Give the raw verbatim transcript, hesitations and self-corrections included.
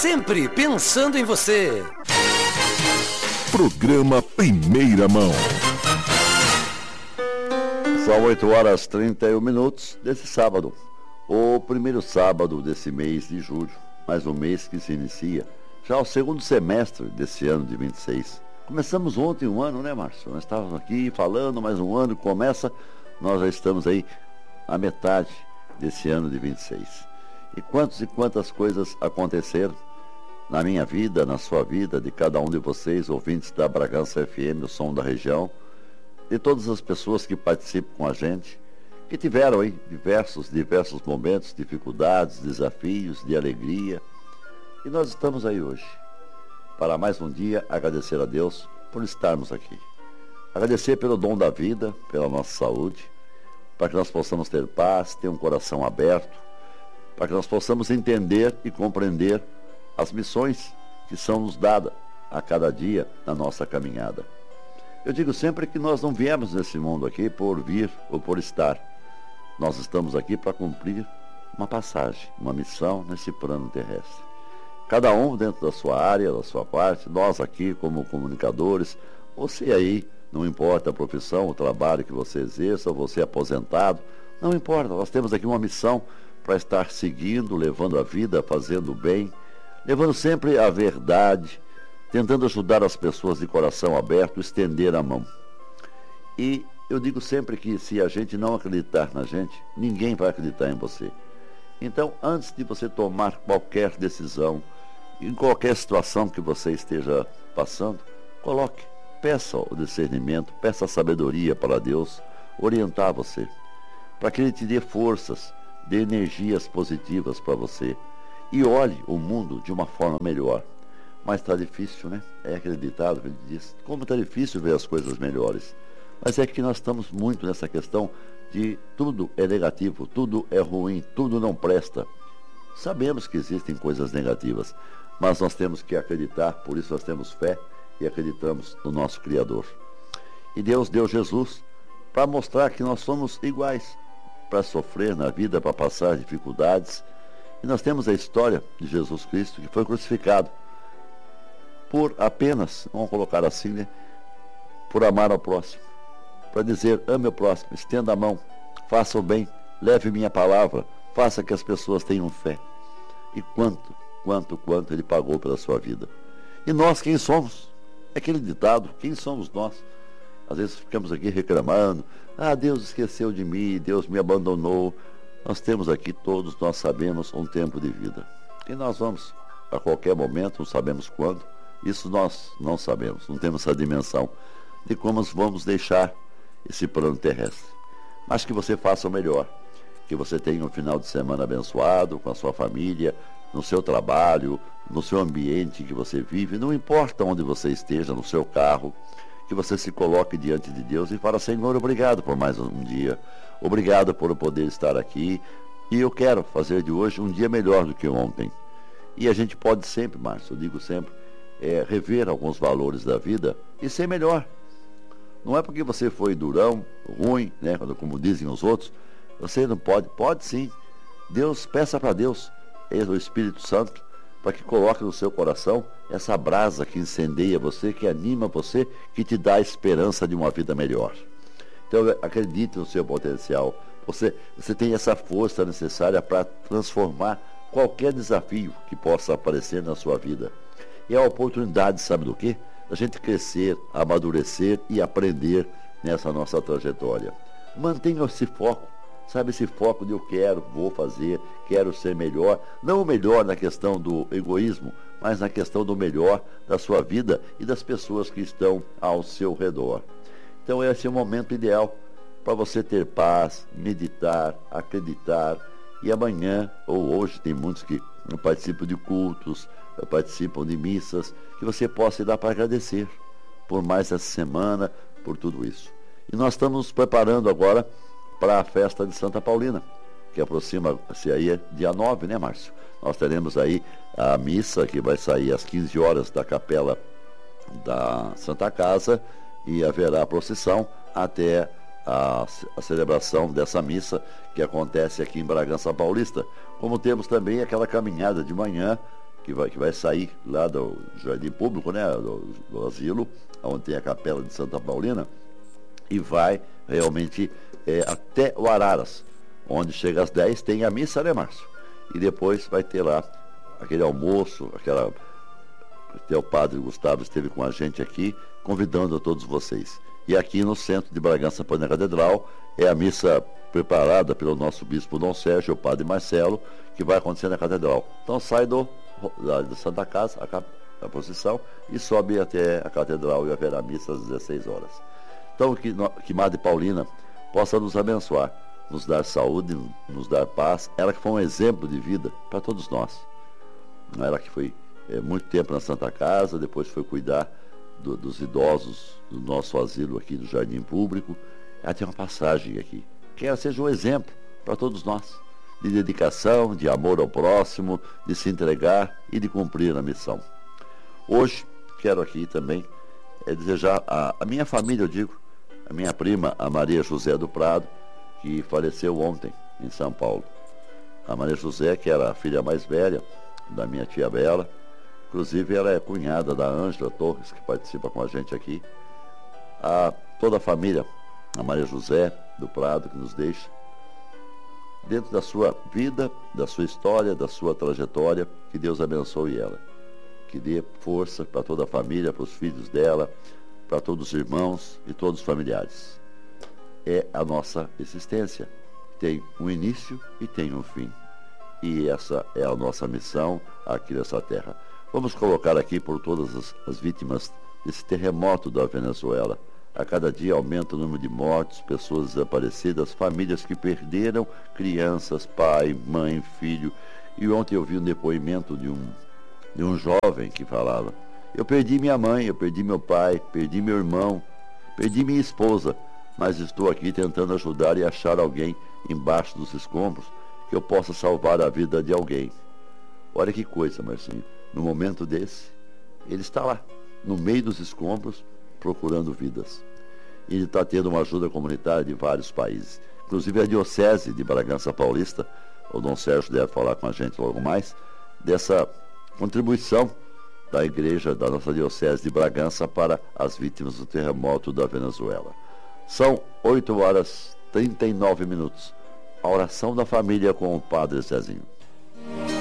sempre pensando em você. Programa Primeira Mão. São oito horas e trinta e um minutos desse sábado, o primeiro sábado desse mês de julho, mais um mês que se inicia, já o segundo semestre desse ano de vinte e seis. Começamos ontem um ano, né, Márcio? Nós estávamos aqui falando, mais um ano começa, nós já estamos aí à metade desse ano de vinte e seis. E quantas e quantas coisas aconteceram na minha vida, na sua vida, de cada um de vocês, ouvintes da Bragança F M, o som da região, de todas as pessoas que participam com a gente, que tiveram aí diversos, diversos momentos, dificuldades, desafios, de alegria. E nós estamos aí hoje, para mais um dia agradecer a Deus por estarmos aqui. Agradecer pelo dom da vida, pela nossa saúde, para que nós possamos ter paz, ter um coração aberto, para que nós possamos entender e compreender as missões que são nos dadas a cada dia na nossa caminhada. Eu digo sempre que nós não viemos nesse mundo aqui por vir ou por estar. Nós estamos aqui para cumprir uma passagem, uma missão nesse plano terrestre. Cada um dentro da sua área, da sua parte, nós aqui como comunicadores, você aí, não importa a profissão, o trabalho que você exerça, ou você é aposentado, não importa, nós temos aqui uma missão para estar seguindo, levando a vida, fazendo o bem, levando sempre a verdade, tentando ajudar as pessoas de coração aberto, estender a mão. E eu digo sempre que se a gente não acreditar na gente, ninguém vai acreditar em você. Então, antes de você tomar qualquer decisão, em qualquer situação que você esteja passando, coloque, peça o discernimento, peça a sabedoria para Deus orientar você, para que Ele te dê forças, dê energias positivas para você e olhe o mundo de uma forma melhor. Mas está difícil, né? É acreditado que ele diz, como está difícil ver as coisas melhores. Mas é que nós estamos muito nessa questão de tudo é negativo, tudo é ruim, tudo não presta. Sabemos que existem coisas negativas, mas nós temos que acreditar, por isso nós temos fé e acreditamos no nosso Criador. E Deus deu Jesus para mostrar que nós somos iguais, para sofrer na vida, para passar dificuldades. E nós temos a história de Jesus Cristo, que foi crucificado por apenas, vamos colocar assim, né, por amar ao próximo, para dizer, ame o próximo, estenda a mão, faça o bem, leve minha palavra, faça que as pessoas tenham fé. E quanto, quanto, quanto Ele pagou pela sua vida. E nós quem somos? É aquele ditado, quem somos nós? Às vezes ficamos aqui reclamando, ah, Deus esqueceu de mim, Deus me abandonou. Nós temos aqui, todos nós sabemos, um tempo de vida. E nós vamos, a qualquer momento, não sabemos quando, isso nós não sabemos, não temos essa dimensão de como vamos deixar esse plano terrestre. Mas que você faça o melhor, que você tenha um final de semana abençoado com a sua família, no seu trabalho, no seu ambiente que você vive, não importa onde você esteja, no seu carro, que você se coloque diante de Deus e fala, Senhor, obrigado por mais um dia, obrigado por eu poder estar aqui, e eu quero fazer de hoje um dia melhor do que ontem. E a gente pode sempre, Márcio, eu digo sempre, é, rever alguns valores da vida e ser melhor. Não é porque você foi durão, ruim, né, como dizem os outros, você não pode, pode sim. Deus, peça para Deus, é o Espírito Santo, para que coloque no seu coração essa brasa que incendeia você, que anima você, que te dá a esperança de uma vida melhor. Então acredite no seu potencial. Você, você tem essa força necessária para transformar qualquer desafio que possa aparecer na sua vida. E é a oportunidade, sabe do quê? Da gente crescer, amadurecer e aprender nessa nossa trajetória. Mantenha esse foco, sabe, esse foco de eu quero, vou fazer, quero ser melhor. Não o melhor na questão do egoísmo, mas na questão do melhor da sua vida e das pessoas que estão ao seu redor. Então esse é o momento ideal para você ter paz, meditar, acreditar. E amanhã, ou hoje, tem muitos que participam de cultos, participam de missas, que você possa ir lá para agradecer por mais essa semana, por tudo isso. E nós estamos nos preparando agora para a festa de Santa Paulina, que aproxima-se aí dia nove, né, Márcio? Nós teremos aí a missa que vai sair às quinze horas da capela da Santa Casa e haverá a procissão até a, a celebração dessa missa que acontece aqui em Bragança Paulista. Como temos também aquela caminhada de manhã que vai, que vai sair lá do Jardim Público, né, do, do asilo, onde tem a capela de Santa Paulina, e vai realmente é, até o Araras, onde chega às dez, tem a missa, né, Márcio? E depois vai ter lá aquele almoço, aquela... Até o padre Gustavo esteve com a gente aqui, convidando a todos vocês. E aqui no centro de Bragança Paulista, na Catedral, é a missa preparada pelo nosso bispo Dom Sérgio, o padre Marcelo, que vai acontecer na Catedral. Então sai do, da, da Santa Casa, a, a procissão, e sobe até a Catedral e haverá missa às dezesseis horas. Então que, que Madre Paulina possa nos abençoar, nos dar saúde, nos dar paz. Ela que foi um exemplo de vida para todos nós. Ela que foi é, muito tempo na Santa Casa, depois foi cuidar do, dos idosos do nosso asilo aqui do Jardim Público. Ela tem uma passagem aqui. Que ela seja um exemplo para todos nós, de dedicação, de amor ao próximo, de se entregar e de cumprir a missão. Hoje, quero aqui também é, desejar a, a minha família, eu digo, a minha prima, a Maria José do Prado, que faleceu ontem em São Paulo. A Maria José, que era a filha mais velha da minha tia Bela, inclusive ela é cunhada da Ângela Torres, que participa com a gente aqui. A toda a família, a Maria José do Prado, que nos deixa, dentro da sua vida, da sua história, da sua trajetória, que Deus abençoe ela. Que dê força para toda a família, para os filhos dela, para todos os irmãos e todos os familiares. É a nossa existência. Tem um início e tem um fim. E essa é a nossa missão aqui nessa terra. Vamos colocar aqui por todas as, as vítimas desse terremoto da Venezuela. A cada dia aumenta o número de mortes, pessoas desaparecidas, famílias que perderam crianças, pai, mãe, filho. E ontem eu vi um depoimento de um, de um jovem que falava: eu perdi minha mãe, eu perdi meu pai, perdi meu irmão, perdi minha esposa, mas estou aqui tentando ajudar e achar alguém embaixo dos escombros que eu possa salvar a vida de alguém. Olha que coisa, Marcinho. No momento desse, ele está lá, no meio dos escombros, procurando vidas. E ele está tendo uma ajuda comunitária de vários países. Inclusive a Diocese de Bragança Paulista, o Dom Sérgio deve falar com a gente logo mais, dessa contribuição da igreja da nossa Diocese de Bragança para as vítimas do terremoto da Venezuela. São oito horas e trinta e nove minutos. A oração da família com o Padre Zezinho.